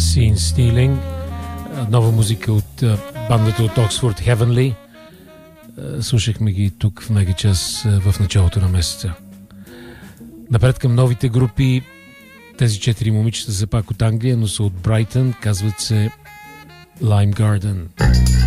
Scene Stealing, нова музика от бандата от Оксфорд Heavenly. Слушахме ги тук в Мегачас в началото на месеца. Напред към новите групи. Тези 4 момичета са пак от Англия, но са от Брайтън. Казват се Lime Garden.